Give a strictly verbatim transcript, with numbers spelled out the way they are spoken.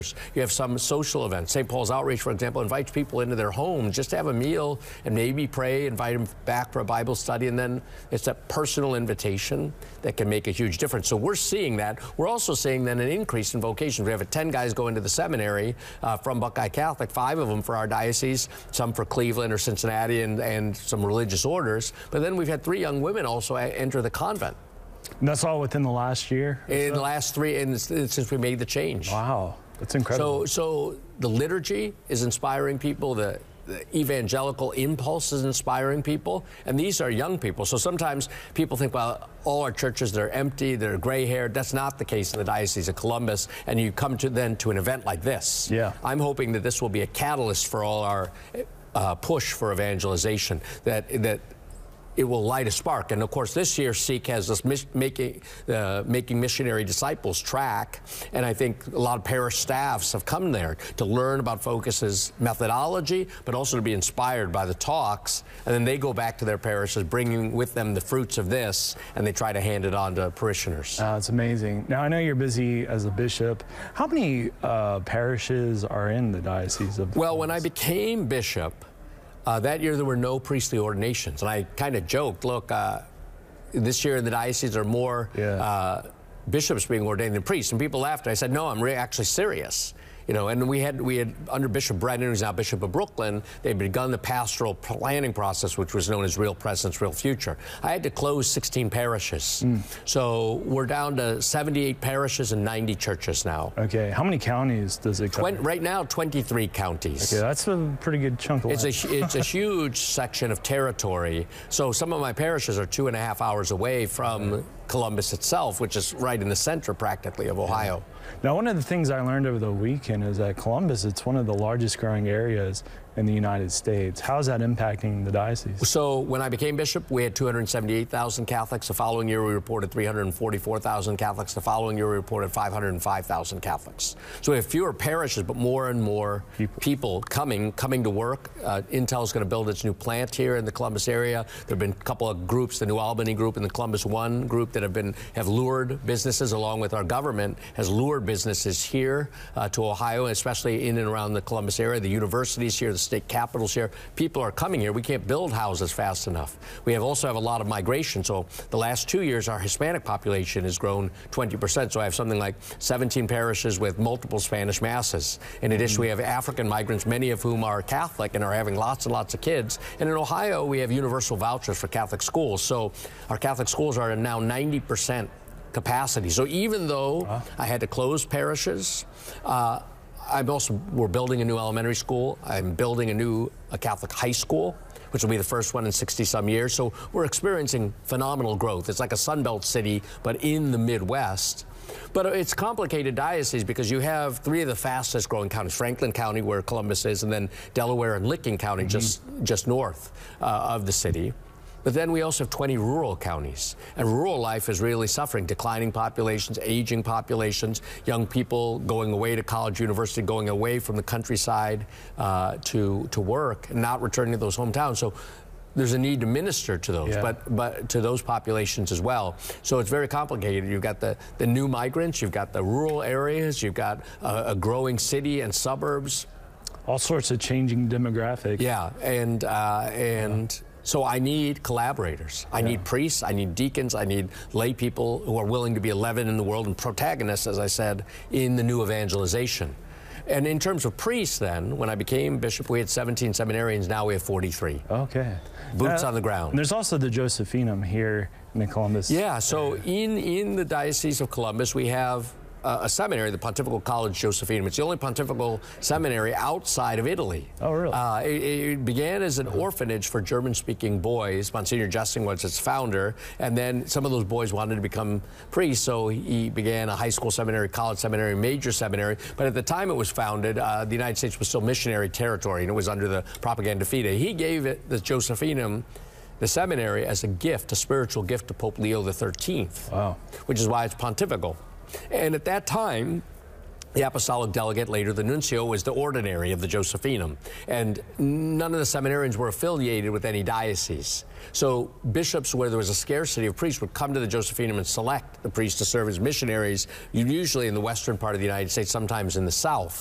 You have some social events. Saint Paul's Outreach, for example, invites people into their homes just to have a meal and maybe pray, invite them back for a Bible study, and then it's a personal invitation that can make a huge difference. So we're seeing that. We're also seeing then an increase in vocations. We have ten guys going to the seminary uh, from Buckeye Catholic, five of them for our diocese, some for Cleveland or Cincinnati, and, and some religious orders. But then we've had three young women also enter the convent. And that's all within the last year? In so? the last three, and since we made the change. Wow. That's incredible. So, so the liturgy is inspiring people. The, the evangelical impulse is inspiring people, and these are young people. So sometimes people think, well, all our churches, they're empty, they're gray-haired. That's not the case in the Diocese of Columbus, and you come to then to an event like this. Yeah. I'm hoping that this will be a catalyst for all our uh, push for evangelization, that that it will light a spark. And of course, this year Seek has this mis making uh, making missionary disciples track, and I think a lot of parish staffs have come there to learn about Focus's methodology, but also to be inspired by the talks, and then they go back to their parishes, bringing with them the fruits of this, and they try to hand it on to parishioners. Uh, it's amazing. Now, I know you're busy as a bishop. How many uh, parishes are in the Diocese of Well, when I became bishop, Uh, that year there were no priestly ordinations, and I kind of joked, look, uh, this year in the diocese there are more yeah. uh, bishops being ordained than priests, and people laughed. I said, no, I'm re actually serious. You know, and we had, we had under Bishop Brennan, who's now Bishop of Brooklyn, they'd begun the pastoral planning process, which was known as Real Presence, Real Future. I had to close sixteen parishes. Mm. So we're down to seventy-eight parishes and ninety churches now. Okay, how many counties does it cover? Twen right now, twenty-three counties. Okay, that's a pretty good chunk of it's land. a, it's a huge section of territory. So some of my parishes are two and a half hours away from mm. Columbus itself, which is right in the center practically of Ohio. Yeah. Now, one of the things I learned over the weekend is that Columbus, it's one of the largest growing areas in the United States. How is that impacting the diocese? So when I became bishop, we had two hundred seventy-eight thousand Catholics. The following year, we reported three hundred forty-four thousand Catholics. The following year, we reported five hundred five thousand Catholics. So we have fewer parishes, but more and more people, people coming coming to work. Uh, Intel is going to build its new plant here in the Columbus area. There have been a couple of groups, the New Albany group and the Columbus One group, that have been have lured businesses, along with our government, has lured businesses here uh, to Ohio, especially in and around the Columbus area. The universities here, the state capitals here. People are coming here. We can't build houses fast enough. We have also have a lot of migration. So the last two years, our Hispanic population has grown twenty percent. So I have something like seventeen parishes with multiple Spanish masses. In addition, mm-hmm. we have African migrants, many of whom are Catholic and are having lots and lots of kids. And in Ohio, we have universal vouchers for Catholic schools. So our Catholic schools are now ninety percent capacity. So even though wow. I had to close parishes, uh, I'm also, we're building a new elementary school. I'm building a new a Catholic high school, which will be the first one in sixty some years. So we're experiencing phenomenal growth. It's like a Sunbelt city, but in the Midwest. But it's a complicated diocese because you have three of the fastest growing counties: Franklin County, where Columbus is, and then Delaware and Licking County, mm-hmm. just, just north uh, of the city. But then we also have twenty rural counties, and rural life is really suffering. Declining populations, aging populations, young people going away to college, university, going away from the countryside uh, to, to work, and not returning to those hometowns. So there's a need to minister to those, yeah. but, but to those populations as well. So it's very complicated. You've got the, the new migrants, you've got the rural areas, you've got a, a growing city and suburbs. All sorts of changing demographics. Yeah, and, uh, and yeah. So I need collaborators. I yeah. need priests, I need deacons, I need lay people who are willing to be a leaven in the world and protagonists, as I said, in the new evangelization. And in terms of priests then, when I became bishop, we had seventeen seminarians, now we have forty-three. Okay. Boots uh, on the ground. And there's also the Josephinum here in Columbus. Yeah, so in, in the Diocese of Columbus, we have Uh, a seminary, the Pontifical College Josephinum. It's the only pontifical seminary outside of Italy. Oh, really? Uh, it, it began as an orphanage for German-speaking boys. Monsignor Justin was its founder, and then some of those boys wanted to become priests, so he began a high school seminary, college seminary, major seminary. But at the time it was founded, uh, the United States was still missionary territory, and it was under the Propaganda Fide. He gave it, the Josephinum, the seminary, as a gift, a spiritual gift to Pope Leo the thirteenth, wow. which is why it's pontifical. And at that time, The apostolic delegate, later the nuncio, was the ordinary of the Josephinum, and none of the seminarians were affiliated with any diocese. So bishops, where there was a scarcity of priests, would come to the Josephinum and select the priests to serve as missionaries, usually in the western part of the United States, sometimes in the south.